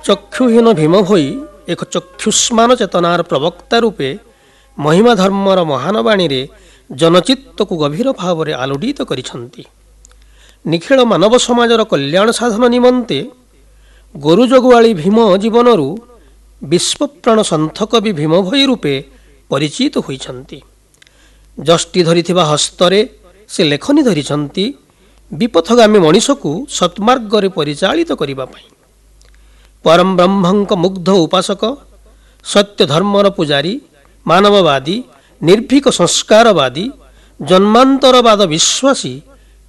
ଚକ୍ଷୁହୀନ ଭୀମ ଭୋଇ ଏକ ଚକ୍ଷୁଷ୍ମାନ ଚେତନାର ପ୍ରବକ୍ତା ରୂପେ ମହିମା ଧର୍ମର ମହାନ ବାଣୀରେ ଜନଚିତ୍ତକୁ ଗଭୀର ଭାବରେ ଆଲୋଡ଼ିତ କରିଛନ୍ତି। ନିଖିଳ ମାନବ ସମାଜର କଲ୍ୟାଣ ସାଧନ ନିମନ୍ତେ ଗୋରୁ ଜଗୁଆଳି ଭୀମ ଜୀବନରୁ ବିଶ୍ୱପ୍ରାଣ ସନ୍ଥ କବି ଭୀମ ଭୋଇ ରୂପେ ପରିଚିତ ହୋଇଛନ୍ତି। ଯଷ୍ଟି ଧରିଥିବା ହସ୍ତରେ ସେ ଲେଖନୀ ଧରିଛନ୍ତି ବିପଥଗାମୀ ମଣିଷକୁ ସତ୍ମାର୍ଗରେ ପରିଚାଳିତ କରିବା ପାଇଁ। ପରମ ବ୍ରହ୍ମଙ୍କ ମୁଗ୍ଧ ଉପାସକ, ସତ୍ୟ ଧର୍ମର ପୂଜାରୀ, ମାନବବାଦୀ, ନିର୍ଭୀକ ସଂସ୍କାରବାଦୀ, ଜନ୍ମାନ୍ତରବାଦ ବିଶ୍ୱାସୀ